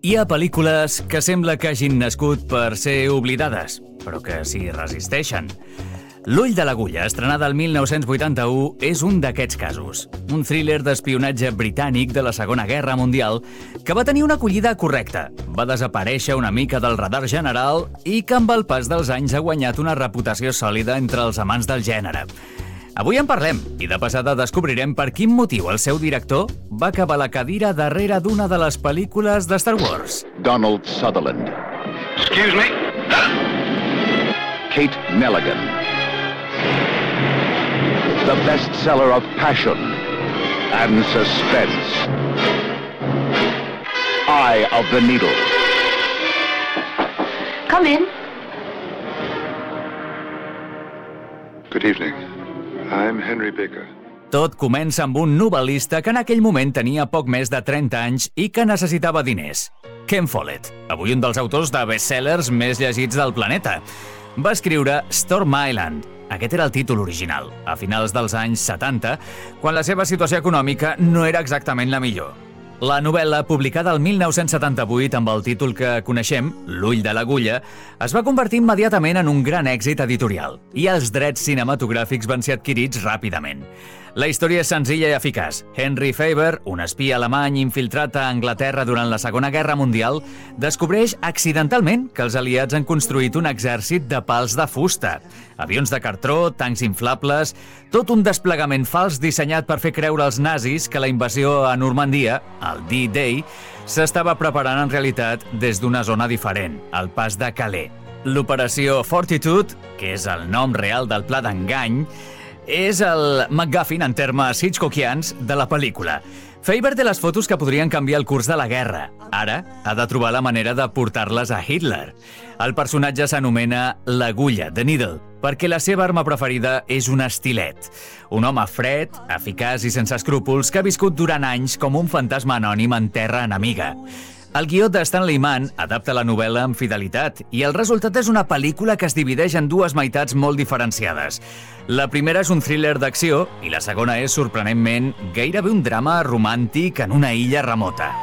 Hi ha pel·lícules que sembla que hagin nascut per ser oblidades, però que s'hi resisteixen. L'ull de l'agulla, estrenada el 1981, és un d'aquests casos. Un thriller d'espionatge britànic de la Segona Guerra Mundial que va tenir una acollida correcta, va desaparèixer una mica del radar general i que amb el pas dels anys ha guanyat una reputació sòlida entre els amants del gènere. Avui en parlem i de passada descobrirem per quin motiu el seu director va acabar la cadira darrere d'una de les pel·lícules de Star Wars. Donald Sutherland. Excuse me? Kate Nelligan. The bestseller of passion and suspense. Eye of the Needle. Come in. Good evening. I'm Henry Baker. Tot comença amb un novel·lista que en aquell moment tenia poc més de 30 anys i que necessitava diners. Ken Follett, avui un dels autors de bestsellers més llegits del planeta. Va escriure Storm Island. Aquest era el títol original, a finals dels anys 70, quan la seva situació econòmica no era exactament la millor. La novel·la, publicada el 1978 amb el títol que coneixem, L'ull de l'agulla, es va convertir immediatament en un gran èxit editorial i els drets cinematogràfics van ser adquirits ràpidament. La història és senzilla i eficaç. Henry Faber, un espia alemany infiltrat a Anglaterra durant la Segona Guerra Mundial, descobreix accidentalment que els aliats han construït un exèrcit de pals de fusta, avions de cartró, tancs inflables, tot un desplegament fals dissenyat per fer creure als nazis que la invasió a Normandia, el D-Day, s'estava preparant en realitat des d'una zona diferent, el pas de Calais. L'operació Fortitude, que és el nom real del pla d'engany, és el MacGuffin en termes hitchcockians de la pel·lícula. Faber té les fotos que podrien canviar el curs de la guerra. Ara ha de trobar la manera de portar-les a Hitler. El personatge s'anomena l'Agulla, The Needle, perquè la seva arma preferida és un estilet. Un home fred, eficaç i sense escrúpols que ha viscut durant anys com un fantasma anònim en terra enemiga. El guió de Stanley Mann adapta la novel·la amb fidelitat i el resultat és una pel·lícula que es divideix en dues meitats molt diferenciades. La primera és un thriller d'acció i la segona és, sorprenentment, gairebé un drama romàntic en una illa remota.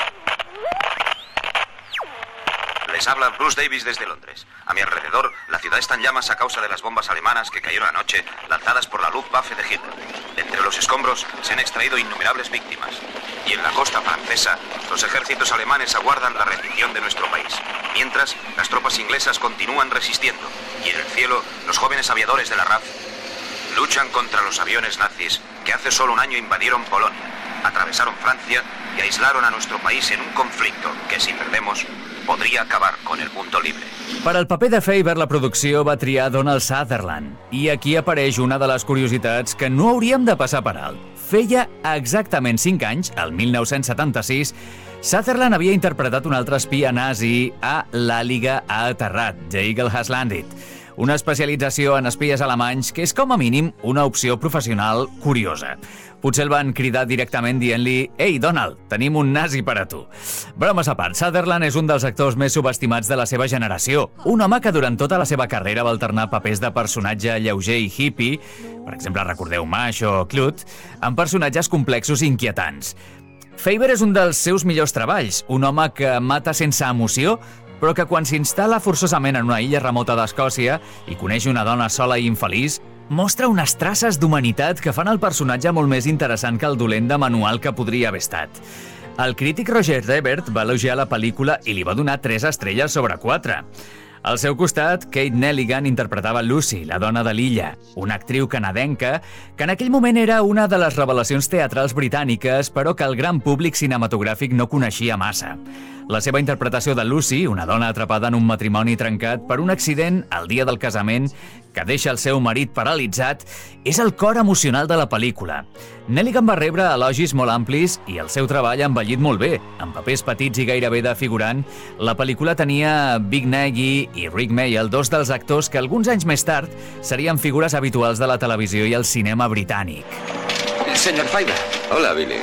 Les habla Bruce Davis desde Londres. A mi alrededor, la ciudad está en llamas a causa de las bombas alemanas que cayeron anoche, lanzadas por la Luftwaffe de Hitler. Entre los escombros se han extraído innumerables víctimas. Y en la costa francesa, los ejércitos alemanes aguardan la rendición de nuestro país. Mientras, las tropas inglesas continúan resistiendo. Y en el cielo, los jóvenes aviadores de la RAF luchan contra los aviones nazis que hace solo un año invadieron Polonia, atravesaron Francia y aislaron a nuestro país en un conflicto que, si perdemos, podria acabar con el mundo libre. Per al paper de Faber, la producció va triar Donald Sutherland. I aquí apareix una de les curiositats que no hauríem de passar per alt. Feia exactament 5 anys, el 1976, Sutherland havia interpretat un altre espia nazi a L'Àliga ha aterrat, The Eagle Has Landed, una especialització en espies alemanys que és com a mínim una opció professional curiosa. Potser el van cridar directament dient-li «Ei, Donald, tenim un nazi per a tu». Bromes a part, Sutherland és un dels actors més subestimats de la seva generació. Un home que durant tota la seva carrera va alternar papers de personatge lleuger i hippie, per exemple, recordeu Mash o Clut, amb personatges complexos i inquietants. Faber és un dels seus millors treballs, un home que mata sense emoció, però que quan s'instal·la forçosament en una illa remota d'Escòcia i coneix una dona sola i infeliç, mostra unes traces d'humanitat que fan el personatge molt més interessant que el dolent de manual que podria haver estat. El crític Roger Ebert va elogiar la pel·lícula i li va donar 3 estrelles sobre 4. Al seu costat, Kate Nelligan interpretava Lucy, la dona de l'illa, una actriu canadenca que en aquell moment era una de les revelacions teatrals britàniques, però que el gran públic cinematogràfic no coneixia massa. La seva interpretació de Lucy, una dona atrapada en un matrimoni trencat per un accident el dia del casament que deixa el seu marit paralitzat, és el cor emocional de la pel·lícula. Nelligan va rebre elogis molt amplis i el seu treball ha envellit molt bé. En papers petits i gairebé de figurant, la pel·lícula tenia Vic Nagy i Rick Mayall, 2 dels actors que alguns anys més tard serien figures habituals de la televisió i el cinema britànic. Señor Faber. Hola, Billy.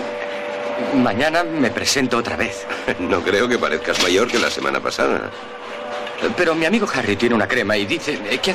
Mañana me presento otra vez. No creo que parezcas mayor que la semana pasada. Pero mi amigo Harry tiene una crema y dice que